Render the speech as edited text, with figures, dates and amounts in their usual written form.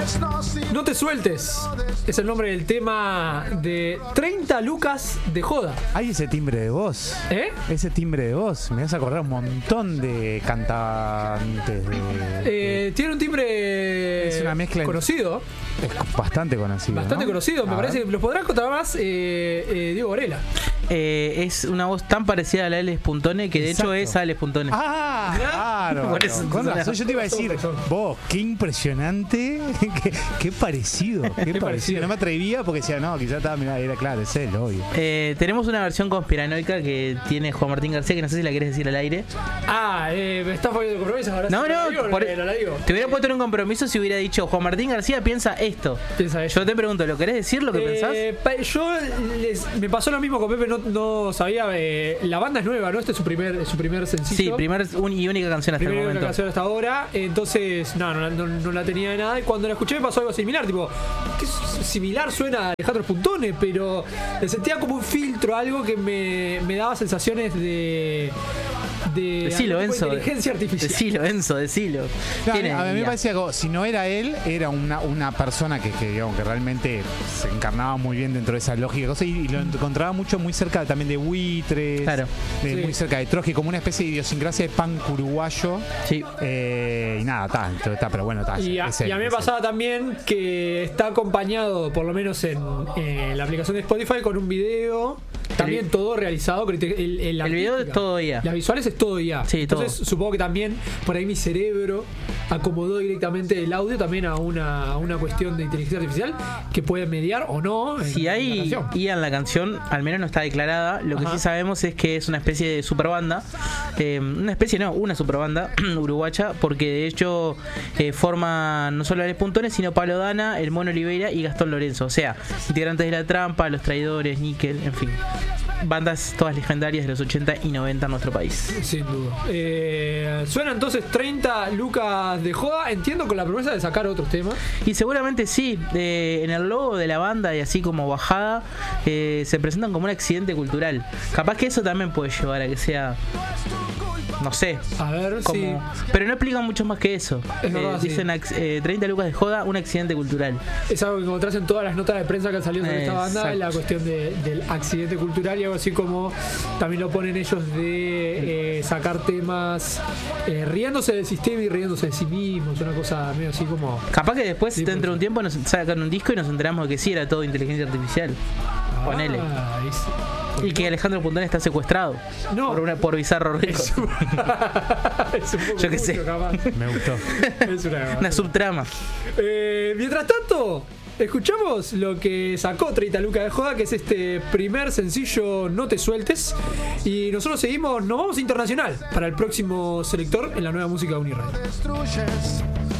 No te sueltes. Es el nombre del tema de 30 lucas de joda. Ay, ese timbre de voz. Ese timbre de voz. Me vas a acordar un montón de cantantes. Tiene un timbre. Es una mezcla conocido. Es bastante conocido. Bastante, ¿no? Conocido, me parece. Los podrá contar más Diego Varela. Es una voz tan parecida a la Alex Puntone que de hecho es Alex Puntone. Claro. Con razón, yo te iba a decir, vos, qué impresionante, qué parecido, qué parecido. No me atrevía porque decía, no, quizás estaba, mirá, era claro, es él, obvio. Tenemos una versión conspiranoica que tiene Juan Martín García, que no sé si la querés decir al aire. Me estás poniendo compromiso ahora. No, la digo. Te hubiera puesto en un compromiso si hubiera dicho Juan Martín García piensa esto. Yo te pregunto, ¿lo querés decir lo que pensás? Me pasó lo mismo con Pepe, no sabía. La banda es nueva, ¿no? Este es su primer sencillo. Sí, primer y única canción hasta el momento. Única canción hasta ahora. Entonces, no la tenía de nada. Y cuando la escuché me pasó algo similar. Tipo, que similar suena a Alejandro Puntone, pero le sentía como un filtro, algo que me daba sensaciones de inteligencia artificial. Decilo. No, a mí me parecía que si no era él, era una persona que digamos que realmente se encarnaba muy bien dentro de esa lógica cosa, y lo encontraba muy cerca también de Buitres, claro. Muy cerca de Trotsky, como una especie de idiosincrasia de punk uruguayo. Sí. Y nada, está, pero bueno, está. Y a mí me pasaba también que está acompañado, por lo menos en la aplicación de Spotify, con un video. También todo realizado. El video es todo IA. Las visuales es todo IA. Sí, entonces todo. Supongo que también por ahí mi cerebro acomodó directamente el audio también a una cuestión de inteligencia artificial que puede mediar o no. Si hay IA en la canción, al menos no está declarada. Lo que sí sabemos es que es una especie de superbanda. Una superbanda uruguaya, porque de hecho forman no solo Alex Puntone, sino Pablo Dana, el Mono Oliveira y Gastón Lorenzo. O sea, integrantes de La Trampa, Los Traidores, Níquel, en fin. Bandas todas legendarias de los 80 y 90 en nuestro país. Sin duda. Suena entonces 30 lucas de joda. Entiendo con la promesa de sacar otros temas. Y seguramente sí. En el logo de la banda y así como bajada se presentan como un accidente cultural. Capaz que eso también puede llevar a que sea, no sé, a ver, como, sí. Pero no explican mucho más que eso. Dicen 30 lucas de joda, un accidente cultural. Es algo que encontrás en todas las notas de prensa que han salido sobre esta banda. La cuestión del accidente cultural, y algo así como también lo ponen ellos de sacar temas riéndose del sistema y riéndose de sí mismos. Una cosa medio así como. Capaz que después, dentro de un tiempo, nos sacan un disco y nos enteramos de que sí era todo inteligencia artificial. Ponele. Y que Alejandro Puntone está secuestrado por Bizarro Records. Yo qué sé. Me gustó. Es una subtrama. Mientras tanto, escuchamos lo que sacó 30 lucas de joda, que es este primer sencillo, No te sueltes. Y nosotros nos vamos internacional para el próximo selector en la nueva música de Uniradio.